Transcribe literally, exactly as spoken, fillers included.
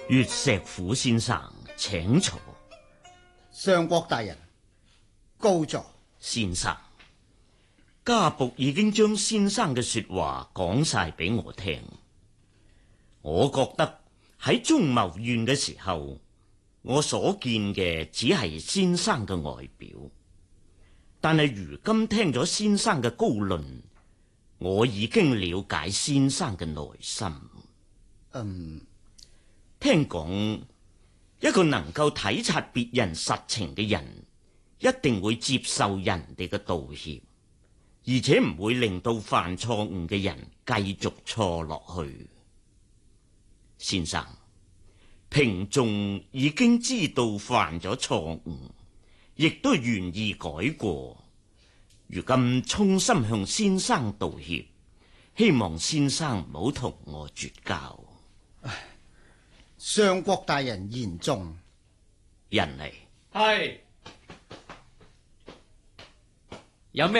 月石虎先生，請坐。 相國大人，高座。 先生，家僕已經將先生嘅說話講晒俾我聽。我覺得喺中牟縣嘅時候，我所見嘅只係先生嘅外表，但係如今聽咗先生嘅高論，我已經了解先生嘅內心。 嗯， 聽講一個能夠體察別人實情嘅人，一定會接受人哋嘅道歉，而且唔會令到犯錯誤嘅人繼續錯落去。先生，平仲已經知道犯咗錯誤，亦都願意改過，如今衷心向先生道歉，希望先生唔好同我絕交。 相國大人言重。 人嚟。 係有咩